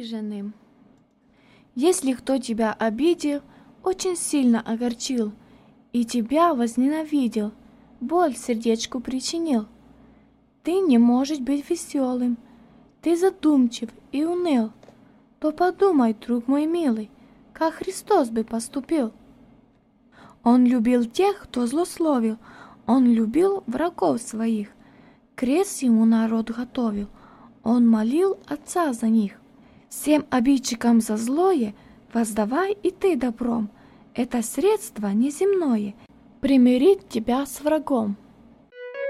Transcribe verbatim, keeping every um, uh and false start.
обиженным. Если кто тебя обидел, очень сильно огорчил, и тебя возненавидел, боль сердечку причинил, ты не можешь быть веселым, ты задумчив и уныл, то подумай, друг мой милый, как Христос бы поступил. Он любил тех, кто злословил, он любил врагов своих, крест ему народ готовил, он молил Отца за них. Всем обидчикам за злое воздавай и ты добром, это средство неземное примирить тебя с врагом.